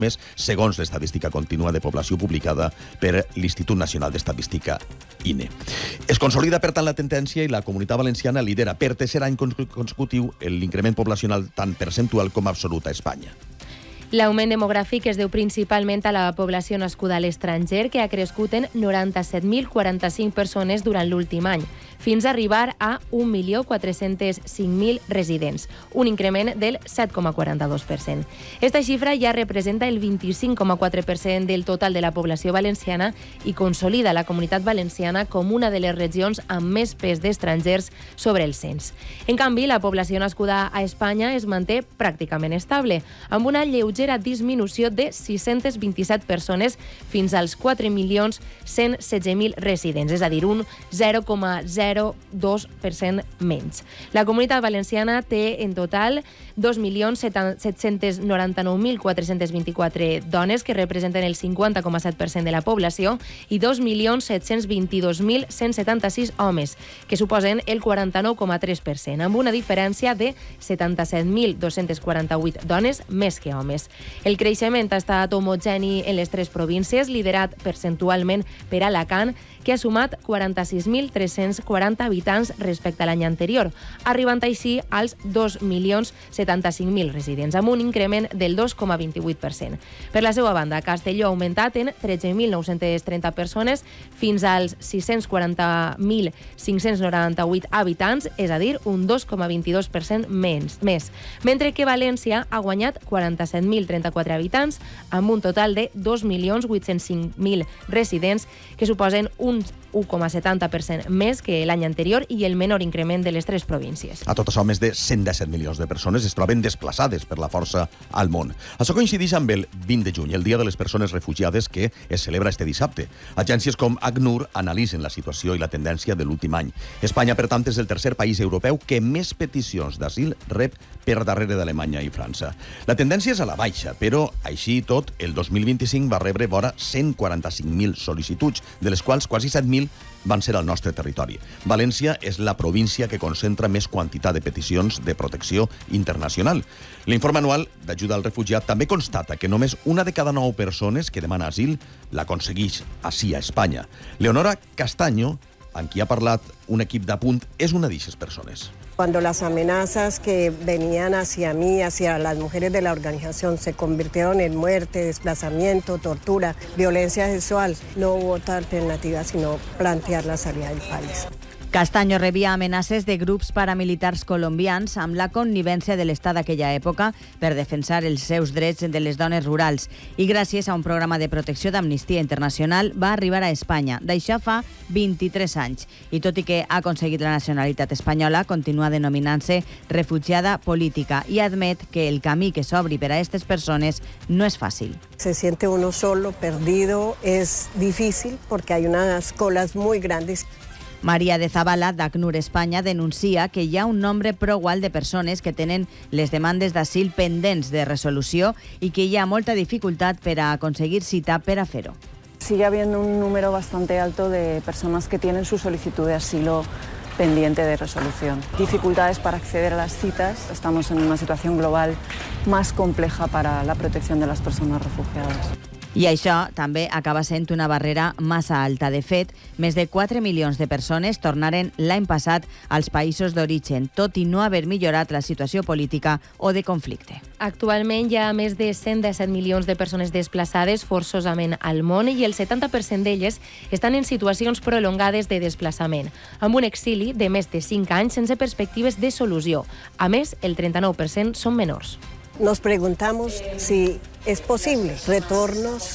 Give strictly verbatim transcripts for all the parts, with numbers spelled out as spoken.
més, segons l'estadística contínua de població publicada per l'Institut Nacional d'Estadística, I N E. Es consolida, per tant, la tendència i la Comunitat Valenciana lidera per tercer any consecutiu l'increment poblacional tant percentual com absolut a Espanya. L'augment demogràfic es deu principalment a la població nascuda a l'estranger, que ha crescut en noranta-set mil quaranta-cinc persones durant l'últim any, fins a arribar a un milió quatre-cents cinc mil residents, un increment del set coma quaranta-dos per cent. Esta xifra ja representa el vint-i-cinc coma quatre per cent del total de la població valenciana i consolida la Comunitat Valenciana com una de les regions amb més pes d'estrangers sobre el cens. En canvi, la població nascuda a Espanya es manté pràcticament estable, amb una lleugera disminució de sis-centes vint-i-set persones fins als quatre milions cent setze mil residents, és a dir, un zero coma zero dos per cent menys. La Comunitat Valenciana té en total dos milions set-cents noranta-nou mil quatre-cents vint-i-quatre dones, que representen el cinquanta coma set per cent de la població, i dos milions set-cents vint-i-dos mil cent setanta-sis homes, que suposen el quaranta-nou coma tres per cent, amb una diferència de setanta-set mil dos-cents quaranta-vuit dones més que homes. El creixement ha estat homogeni en les tres províncies, liderat percentualment per Alacant, que ha sumat quaranta-sis mil tres-cents quaranta habitants respecte a l'any anterior, arribant així als dos milions setanta-cinc mil residents, amb un increment del dos coma vint-i-vuit per cent. Per la seva banda, Castelló ha augmentat en tretze mil nou-cents trenta persones fins als sis-cents quaranta mil cinc-cents noranta-vuit habitants, és a dir, un dos coma vint-i-dos per cent menys, més, mentre que València ha guanyat quaranta-set mil trenta-quatre habitants, amb un total de dos milions vuit-cents cinc mil residents, que suposen un un coma setanta per cent més que l'any anterior i el menor increment de les tres províncies. A tot això, més de cent disset milions de persones es troben desplaçades per la força al món. Això coincideix amb el vint de juny, el Dia de les Persones Refugiades, que es celebra este dissabte. Agències com ACNUR analitzen la situació i la tendència de l'últim any. Espanya, per tant, és el tercer país europeu que més peticions d'asil rep per darrere d'Alemanya i França. La tendència és a la baixa, però, així i tot, el dos mil vint-i-cinc va rebre vora cent quaranta-cinc mil sol·licituds, de les quals quasi set mil van ser al nostre territori. València és la província que concentra més quantitat de peticions de protecció internacional. L'informe anual d'ajuda al refugiat també constata que només una de cada nou persones que demana asil l'aconsegueix ací a Espanya. Leonora Castaño, amb qui ha parlat un equip d'Apunt, és una d'aquestes persones. Cuando las amenazas que venían hacia mí, hacia las mujeres de la organización, se convirtieron en muerte, desplazamiento, tortura, violencia sexual, no hubo otra alternativa sino plantear la salida del país. Castaño rebia amenaces de grups paramilitars colombians amb la connivència de l'Estat d'aquella època per defensar els seus drets de les dones rurals i gràcies a un programa de protecció d'Amnistia Internacional va arribar a Espanya. D'això fa vint-i-tres anys i tot i que ha aconseguit la nacionalitat espanyola, continua denominant-se refugiada política i admet que el camí que s'obri per a aquestes persones no és fàcil. Se siente uno solo, perdido, es difícil porque hay unas colas muy grandes. Maria de Zabala, d'ACNUR Espanya, denuncia que hi ha un nombre prou alt de persones que tenen les demandes d'asil pendents de resolució i que hi ha molta dificultat per a aconseguir cita per a fer-ho. Sigue habiendo un número bastante alto de personas que tienen su solicitud de asilo pendiente de resolución. Dificultades para acceder a las citas. Estamos en una situación global más compleja para la protección de las personas refugiadas. I això també acaba sent una barrera massa alta. De fet, més de quatre milions de persones tornaren l'any passat als països d'origen, tot i no haver millorat la situació política o de conflicte. Actualment hi ha més de cent disset milions de persones desplaçades forçosament al món i el setanta per cent d'elles estan en situacions prolongades de desplaçament, amb un exili de més de cinc anys sense perspectives de solució. A més, el trenta-nou per cent són menors. Nos preguntamos si es posible retornos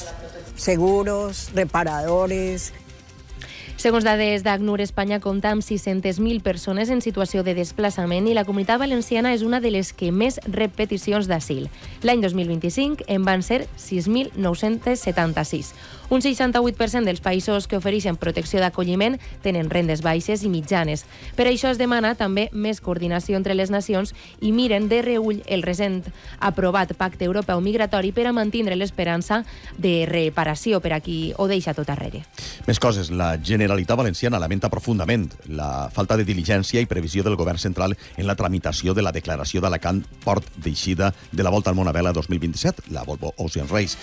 seguros, reparadores. Segons dades d'ACNUR, Espanya compta amb sis-centes mil persones en situació de desplaçament i la Comunitat Valenciana és una de les que més rep peticions d'asil. L'any dos mil vint-i-cinc en van ser sis mil nou-cents setanta-sis. Un seixanta-vuit per cent dels països que ofereixen protecció d'acolliment tenen rendes baixes i mitjanes. Per això es demana també més coordinació entre les nacions i miren de reüll el recent aprovat Pacte Europeu Migratori per a mantindre l'esperança de reparació per a qui ho deixa tot arrere. Més coses. La Generalitat Valenciana lamenta profundament la falta de diligència i previsió del govern central en la tramitació de la declaració d'Alacant port d'eixida de la Volta al Món a Vela dos mil vint-i-set, la Volvo Ocean Race.